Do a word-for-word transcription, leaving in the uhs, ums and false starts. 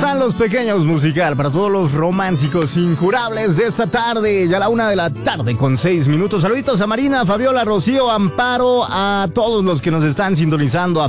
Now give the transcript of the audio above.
están los pequeños musical para todos los románticos incurables de esta tarde? Ya a la una de la tarde con seis minutos. Saluditos a Marina, Fabiola, Rocío, Amparo, a todos los que nos están sintonizando, a